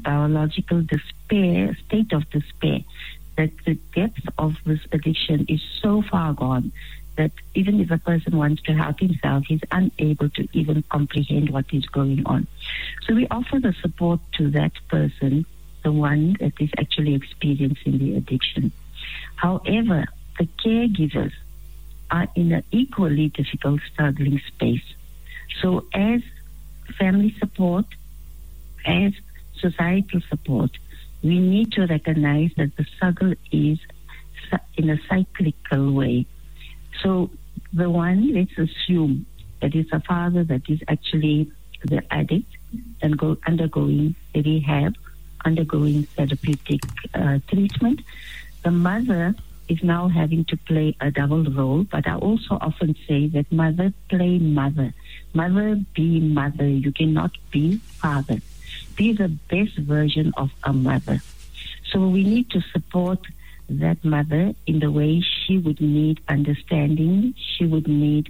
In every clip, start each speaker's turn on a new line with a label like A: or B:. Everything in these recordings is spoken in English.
A: biological despair, state of despair, that the depth of this addiction is so far gone that even if a person wants to help himself, he's unable to even comprehend what is going on. So we offer the support to that person, the one that is actually experiencing the addiction. However, the caregivers are in an equally difficult, struggling space. So as family support, as societal support, we need to recognize that the struggle is in a cyclical way. So the one, let's assume that it's a father that is actually the addict and undergoing rehab, undergoing therapeutic treatment. The mother is now having to play a double role, but I also often say that mother play mother. Mother be mother. You cannot be father. Be the best version of a mother. So we need to support that mother in the way she would need understanding. She would need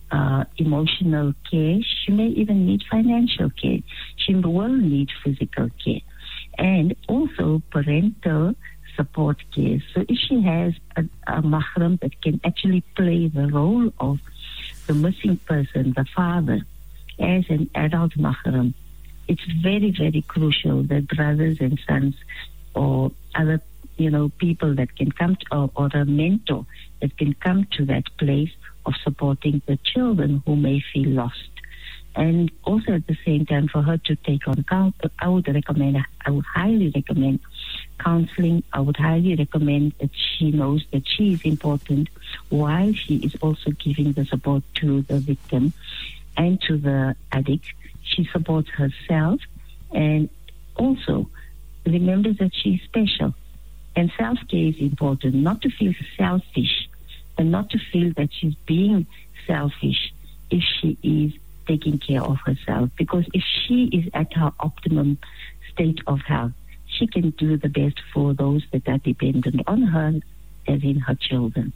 A: emotional care. She may even need financial care. She will need physical care. And also parental support care. So if she has a mahram that can actually play the role of the missing person, the father, as an adult mahram, it's very, very crucial that brothers and sons or other, people that can come to, or a mentor that can come to that place of supporting the children who may feel lost. And also at the same time for her to take on counsel, I would highly recommend counseling. I would highly recommend that she knows that she is important while she is also giving the support to the victim and to the addict. She supports herself and also remembers that she is special. And self-care is important, not to feel selfish and not to feel that she's being selfish if she is taking care of herself. Because if she is at her optimum state of health, she can do the best for those that are dependent on her, as in her children.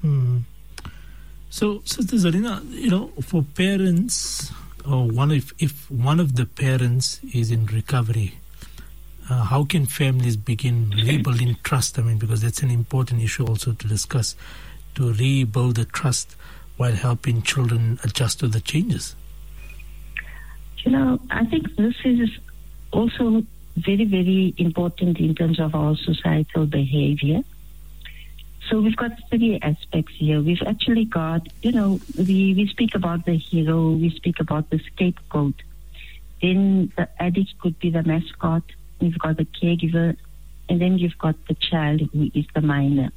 B: So, Sister Zarina, for parents, or if one of the parents is in recovery, how can families begin rebuilding trust? I mean, because that's an important issue also to discuss, to rebuild the trust while helping children adjust to the changes.
A: I think this is also very, very important in terms of our societal behavior. So we've got three aspects here. We've actually got, we speak about the hero, we speak about the scapegoat. Then the addict could be the mascot. We've got the caregiver, and then you've got the child who is the minor.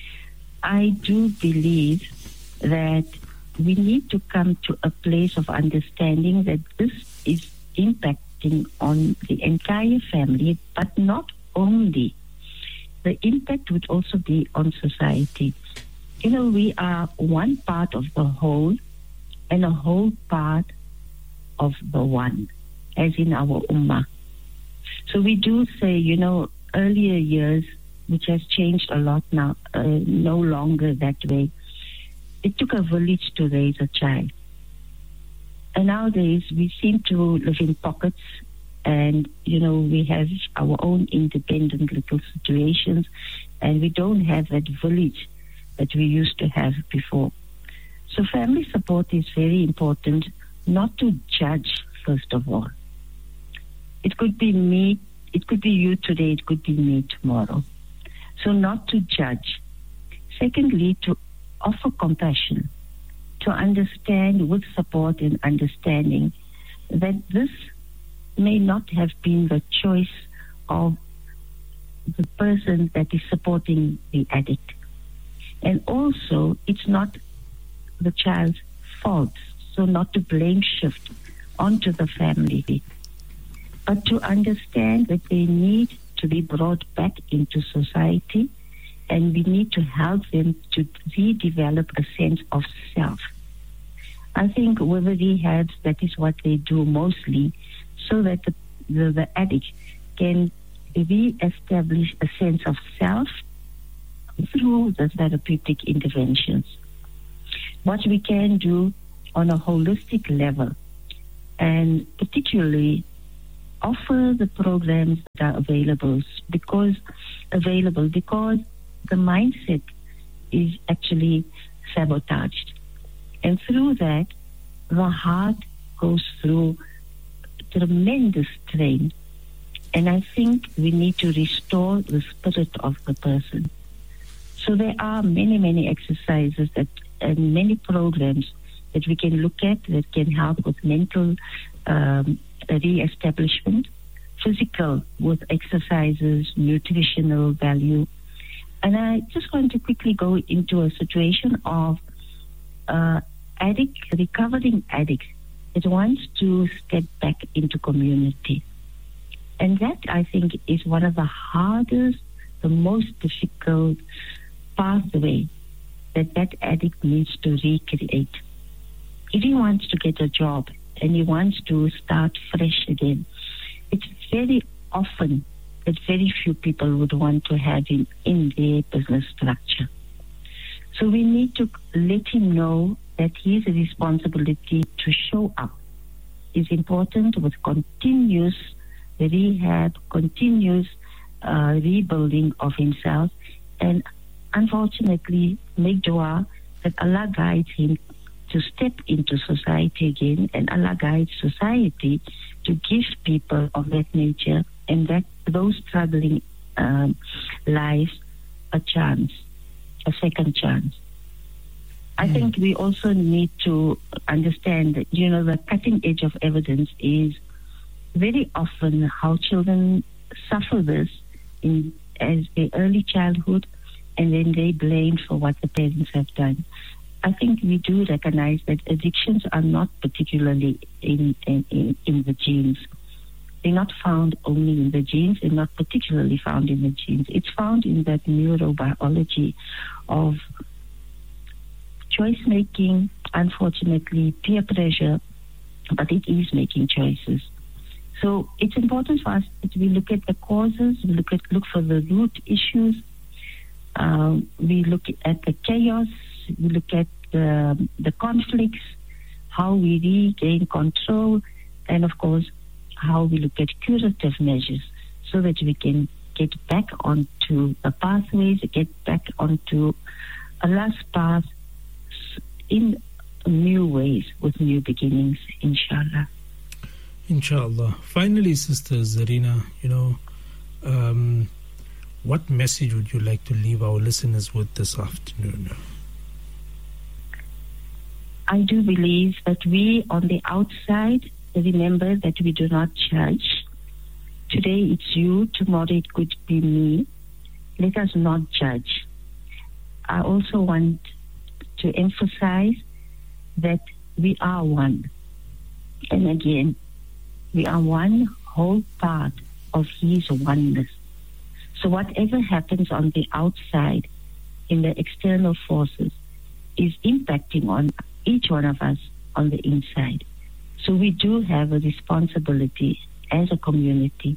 A: I do believe that we need to come to a place of understanding that this is impacting on the entire family, but not only. The impact would also be on society. We are one part of the whole and a whole part of the one, as in our ummah. So we do say, earlier years, which has changed a lot now, no longer that way. It took a village to raise a child. And nowadays, we seem to live in pockets and, we have our own independent little situations and we don't have that village that we used to have before. So family support is very important, not to judge, first of all. It could be me, it could be you today, it could be me tomorrow. So not to judge. Secondly, to offer compassion, to understand with support and understanding that this may not have been the choice of the person that is supporting the addict. And also, it's not the child's fault, so not to blame shift onto the family, but to understand that they need to be brought back into society and we need to help them to redevelop a sense of self. I think with the rehabs, that is what they do mostly, so that the addict can re-establish a sense of self through the therapeutic interventions. What we can do on a holistic level, and particularly offer the programs that are available because the mindset is actually sabotaged. And through that, the heart goes through tremendous strain. And I think we need to restore the spirit of the person. So there are many exercises and many programs that we can look at that can help with mental re-establishment, physical with exercises, nutritional value. And I just want to quickly go into a situation of recovering addict that wants to step back into community. And that, I think, is one of the hardest, the most difficult pathway that addict needs to recreate. If he wants to get a job and he wants to start fresh again, it's very often that very few people would want to have him in their business structure. So we need to let him know that his responsibility to show up is important with continuous rehab, continuous rebuilding of himself, and unfortunately make dua that Allah guides him to step into society again, and Allah guides society to give people of that nature and that those struggling lives a chance, a second chance. I think we also need to understand that, the cutting edge of evidence is very often how children suffer this as their early childhood, and then they blamed for what the parents have done. I think we do recognize that addictions are not particularly in the genes. They're not found only in the genes. They're not particularly found in the genes. It's found in that neurobiology of choice making, unfortunately, peer pressure, but it is making choices. So it's important for us that we look at the causes, we look for the root issues, we look at the chaos, we look at the conflicts, how we regain control, and of course, how we look at curative measures so that we can get back onto the pathways, get back onto Allah's path in new ways with new beginnings, inshallah.
B: Inshallah. Finally, Sister Zarina, what message would you like to leave our listeners with this afternoon?
A: I do believe that we on the outside remember that we do not judge. Today it's you, tomorrow it could be me. Let us not judge. I also want to emphasize that we are one. And again, we are one whole part of His oneness. So whatever happens on the outside, in the external forces, is impacting on each one of us on the inside. So we do have a responsibility as a community.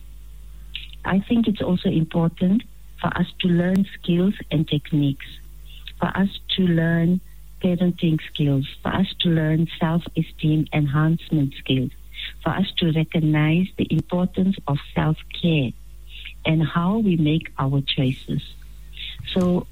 A: I think it's also important for us to learn skills and techniques, for us to learn parenting skills, for us to learn self-esteem enhancement skills, for us to recognize the importance of self-care and how we make our choices. So,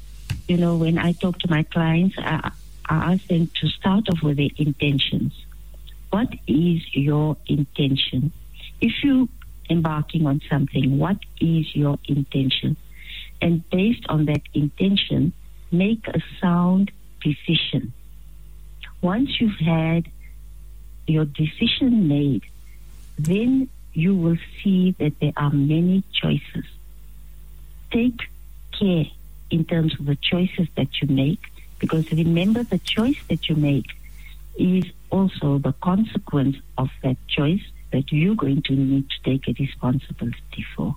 A: when I talk to my clients, I ask them to start off with their intentions. What is your intention? If you're embarking on something, what is your intention? And based on that intention, make a sound decision. Once you've had your decision made, then you will see that there are many choices. Take care in terms of the choices that you make, because remember, the choice that you make is also the consequence of that choice that you're going to need to take a responsibility for.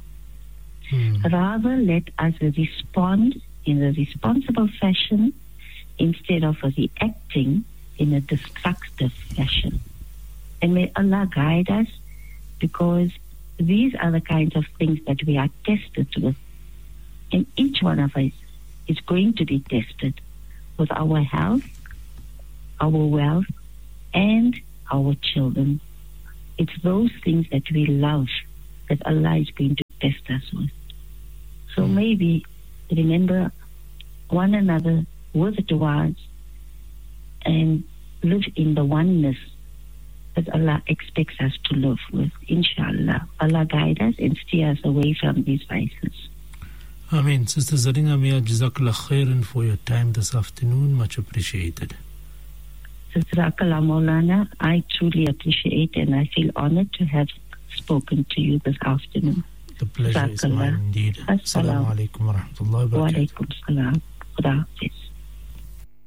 A: Rather, let us respond in a responsible fashion instead of reacting in a destructive fashion. And may Allah guide us, because these are the kinds of things that we are tested with. And each one of us is going to be tested with our health, our wealth, and our children. it's those things that we love that Allah is going to test us with. So maybe remember one another with du'as and live in the oneness that Allah expects us to live with. Inshallah, Allah guide us and steer us away from these vices.
B: Ameen. Sister Zarina Mia, Jazakallah khairan for your time this afternoon. Much appreciated.
A: Jazakallah Maulana, I truly appreciate and I feel honored to have spoken to you this afternoon.
B: The pleasure is mine indeed. Assalamu alaikum wa rahmatullahi wa barakatuh.
A: Wa alaikum salam. Khuda Hafiz.